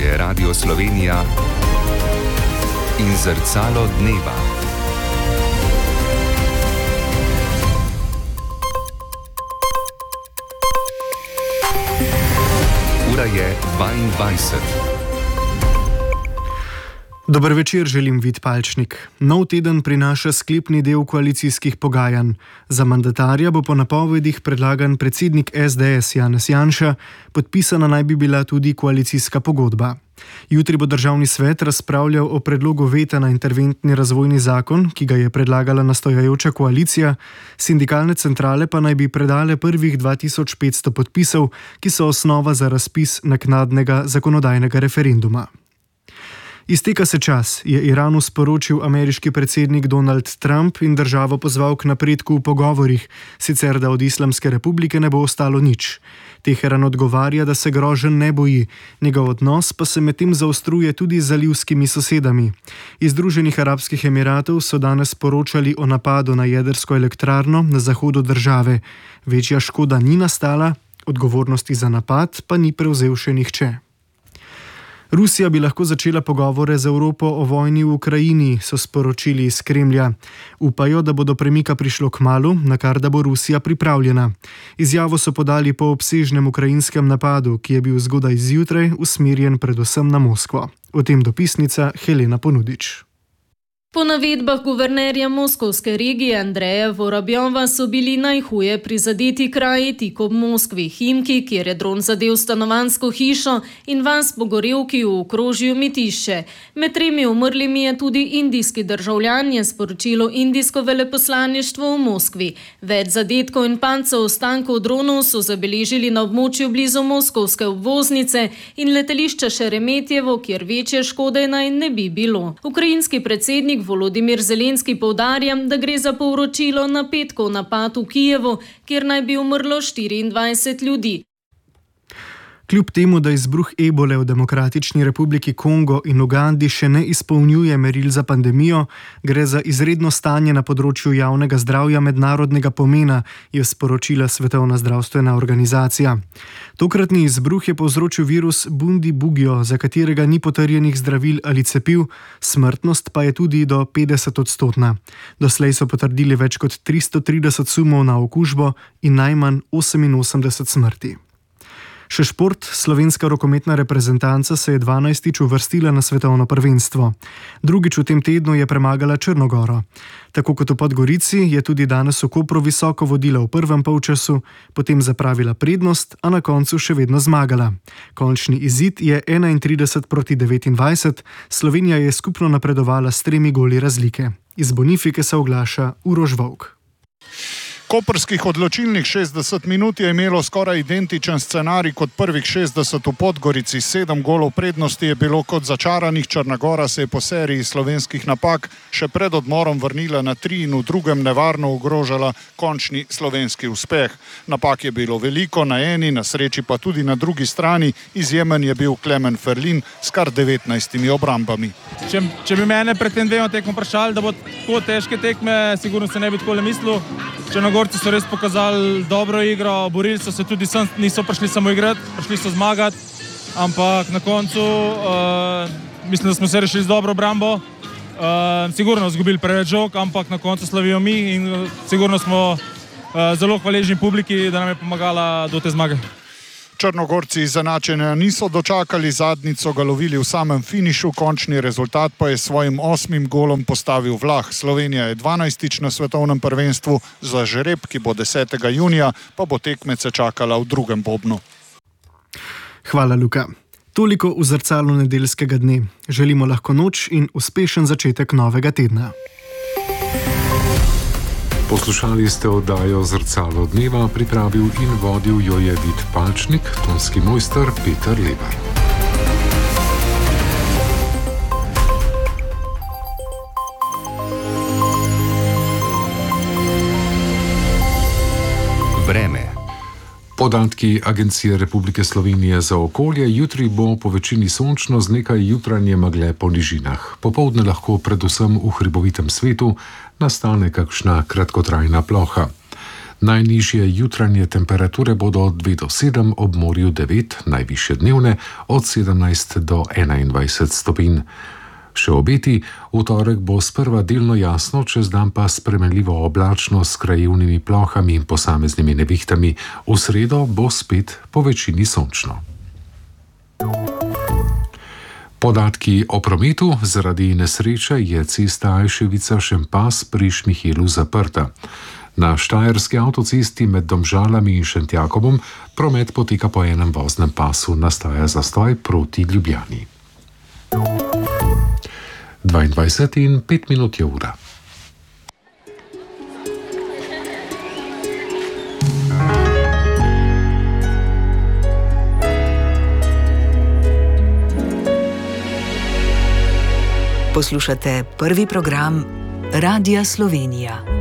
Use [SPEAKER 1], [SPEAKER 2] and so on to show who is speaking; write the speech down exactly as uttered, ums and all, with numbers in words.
[SPEAKER 1] je Radio Slovenija in Zrcalo dneva. Ura je dvaindvajset.
[SPEAKER 2] Dober večer, želim Vid Palčnik. Nov teden prinaša sklepni del koalicijskih pogajanj. Za mandatarja bo po napovedih predlagan predsednik S D S Janez Janša, podpisana naj bi bila tudi koalicijska pogodba. Jutri bo državni svet razpravljal o predlogu veta na interventni razvojni zakon, ki ga je predlagala nastojajoča koalicija, sindikalne centrale pa naj bi predale prvih dva tisoč petsto podpisov, ki so osnova za razpis naknadnega zakonodajnega referenduma. Izteka se čas, je Iranu sporočil ameriški predsednik Donald Trump in državo pozval k napredku v pogovorih, sicer da od Islamske republike ne bo ostalo nič. Teheran odgovarja, da se groženj ne boji, njegov odnos pa se medtem zaostruje tudi z zalivskimi sosedami. Iz Združenih arabskih emiratov so danes poročali o napadu na jedrsko elektrarno na zahodu države. Večja škoda ni nastala, odgovornosti za napad pa ni prevzel še nihče. Rusija bi lahko začela pogovore z Evropo o vojni v Ukrajini, so sporočili iz Kremlja. Upajo, da bo do premika prišlo kmalu, na kar da bo Rusija pripravljena. Izjavo so podali po obsežnem ukrajinskem napadu, ki je bil zgodaj zjutraj usmerjen predvsem na Moskvo. O tem dopisnica Helena Ponudič.
[SPEAKER 3] Po navedbah guvernerja moskovske regije Andreja Vorobjova so bili najhuje prizadeti kraji tik ob Moskvi, Himki, kjer je dron zadel stanovanjsko hišo, in vas Bogorevki v okrožju Mitišče. Med tremi umrlimi je tudi indijski državljan, je sporočilo indijsko veleposlaništvo v Moskvi. Več zadetkov in pancev ostankov dronov so zabeležili na območju blizu moskovske obvoznice in letališča Šeremetjevo, kjer večje škode naj ne bi bilo. Ukrajinski predsednik Volodimir Zelenski poudarja, da gre za povročilo na petkov napad v Kijevu, kjer naj bi umrlo štiriindvajset ljudi.
[SPEAKER 2] Kljub temu, da izbruh ebole v Demokratični republiki Kongo in Ugandi še ne izpolnjuje meril za pandemijo, gre za izredno stanje na področju javnega zdravja mednarodnega pomena, je sporočila Svetovna zdravstvena organizacija. Tokratni izbruh je povzročil virus Bundibugyo, za katerega ni potrjenih zdravil ali cepiv, smrtnost pa je tudi do petdeset odstotna. Doslej so potrdili več kot tristo trideset sumov na okužbo in najmanj oseminosemdeset smrti. Še šport, slovenska rokometna reprezentanca se je dvanajstič uvrstila na svetovno prvenstvo. Drugič v tem tednu je premagala Črnogoro. Tako kot v Podgorici je tudi danes v Kopru visoko vodila v prvem polčasu, potem zapravila prednost, a na koncu še vedno zmagala. Končni izid je enaintrideset proti devetindvajset, Slovenija je skupno napredovala s tremi goli razlike. Iz Bonifike se oglaša Uroš Volk.
[SPEAKER 4] Koprskih odločilnih šestdeset minut je imelo skoraj identičen scenarij kot prvih šestdeset v Podgorici. Sedem golov prednosti je bilo kot začaranih. Črna Gora se je po seriji slovenskih napak še pred odmorom vrnila na tri in v drugem nevarno ogrožala končni slovenski uspeh. Napak je bilo veliko, na eni, na sreči pa tudi na drugi strani. Izjemen je bil Klemen Ferlin s kar devetnajstimi obrambami.
[SPEAKER 5] Če, če bi mene pred tem dvema tekmo vprašali, da bo tako težke tekme, sigurno se ne bi takole mislil. Črnogorci so res pokazali dobro igro, borili so se tudi sem, niso prišli samo igrati, prišli so zmagati, ampak na koncu uh, mislim, da smo se rešili z dobro obrambo. Uh, sigurno izgubili preveč žog, ampak na koncu slavijo mi in uh, sigurno smo uh, zelo hvaležni publiki, da nam je pomagala do te zmage.
[SPEAKER 4] Črnogorci izenačenja niso dočakali, zadnjico ga lovili v samem finišu, končni rezultat pa je svojim osmim golom postavil Vlah. Slovenija je dvanajstič na svetovnem prvenstvu, za žreb, ki bo desetega junija, pa bo tekmece čakala v drugem bobnu.
[SPEAKER 2] Hvala, Luka. Toliko v Zrcalu nedeljskega dne. Želimo lahko noč in uspešen začetek novega tedna.
[SPEAKER 6] Poslušali ste oddajo Zrcalo dneva, pripravil in vodil jo je Vid Palčnik, tonski mojster Peter Lebar.
[SPEAKER 1] Vreme.
[SPEAKER 6] Podatki Agencije Republike Slovenije za okolje: jutri bo po večini sončno z nekaj jutranje megle po nižinah. Popoldne lahko predvsem v hribovitem svetu nastane kakšna kratkotrajna ploha. Najnižje jutranje temperature bodo od dve do sedem, ob morju devet, najvišje dnevne od sedemnajst do enaindvajset stopinj. Še obeti, v torek bo sprva delno jasno, čez dan pa spremenljivo oblačno s krajevnimi plohami in posameznimi nevihtami. V sredo bo spet po večini sončno. Podatki o prometu. Zaradi nesreče je cesta Ajševica-Šempas pri Šmihelu zaprta. Na štajerski avtocesti med Domžalami in Šentjakobom promet poteka po enem voznem pasu, nastaja zastoj proti Ljubljani. dvaindvajset in pet minut je ura.
[SPEAKER 7] Poslušate prvi program Radia Slovenija.